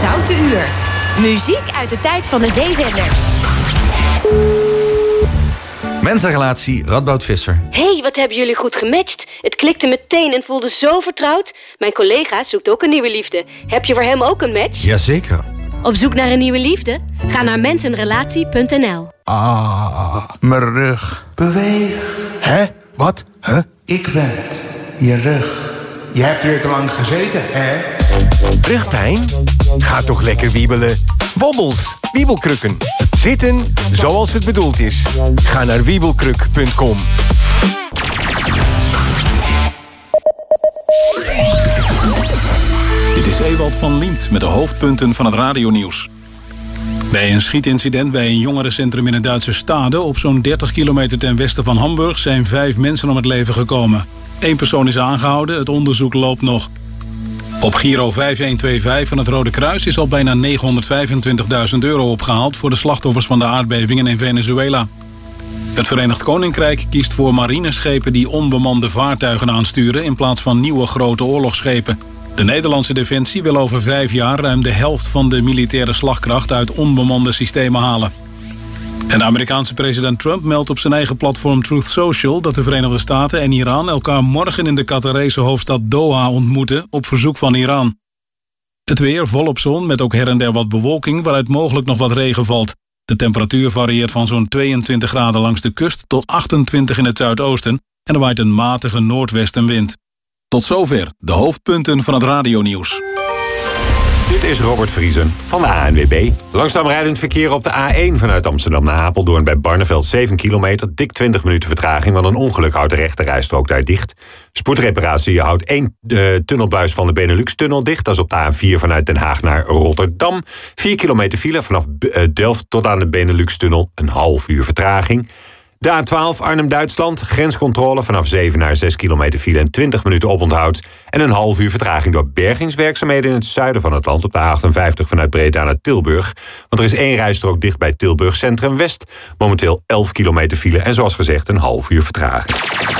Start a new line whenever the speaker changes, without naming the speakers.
Zoute Uur. Muziek uit de tijd van de zeezenders.
Mensenrelatie, Radboud Visser.
Hey, wat hebben jullie goed gematcht. Het klikte meteen en voelde zo vertrouwd. Mijn collega zoekt ook een nieuwe liefde. Heb je voor hem ook een match?
Jazeker.
Op zoek naar een nieuwe liefde? Ga naar mensenrelatie.nl.
Ah, mijn rug. Beweeg. Hè? Wat? Huh? Ik ben het. Je rug. Je hebt weer te lang gezeten, hè?
Rugpijn? Ga toch lekker wiebelen. Wobbels, wiebelkrukken. Zitten zoals het bedoeld is. Ga naar wiebelkruk.com.
Dit is Ewald van Liemt met de hoofdpunten van het radionieuws. Bij een schietincident bij een jongerencentrum in het Duitse Stade, op zo'n 30 kilometer ten westen van Hamburg, zijn 5 mensen om het leven gekomen. 1 persoon is aangehouden, het onderzoek loopt nog. Op Giro 5125 van het Rode Kruis is al bijna €925.000 opgehaald voor de slachtoffers van de aardbevingen in Venezuela. Het Verenigd Koninkrijk kiest voor marineschepen die onbemande vaartuigen aansturen in plaats van nieuwe grote oorlogsschepen. De Nederlandse Defensie wil over 5 jaar ruim de helft van de militaire slagkracht uit onbemande systemen halen. En de Amerikaanse president Trump meldt op zijn eigen platform Truth Social dat de Verenigde Staten en Iran elkaar morgen in de Qatarese hoofdstad Doha ontmoeten op verzoek van Iran. Het weer volop zon met ook her en der wat bewolking waaruit mogelijk nog wat regen valt. De temperatuur varieert van zo'n 22 graden langs de kust tot 28 in het zuidoosten en er waait een matige noordwestenwind. Tot zover de hoofdpunten van het radionieuws.
Dit is Robert Vriesen van de ANWB. Langzaam rijdend verkeer op de A1 vanuit Amsterdam naar Apeldoorn bij Barneveld 7 kilometer. Dik 20 minuten vertraging, want een ongeluk houdt de rechte rijstrook daar dicht. Spoedreparatie houdt 1 tunnelbuis van de Benelux-tunnel dicht. Dat is op de A4 vanuit Den Haag naar Rotterdam. 4 kilometer file vanaf Delft tot aan de Benelux-tunnel. Een half uur vertraging. De A12 Arnhem-Duitsland, grenscontrole vanaf 7 naar 6 kilometer file en 20 minuten oponthoud. En een half uur vertraging door bergingswerkzaamheden in het zuiden van het land op de A58 vanuit Breda naar Tilburg. Want er is 1 rijstrook dicht bij Tilburg Centrum West. Momenteel 11 kilometer file en zoals gezegd een half uur vertraging.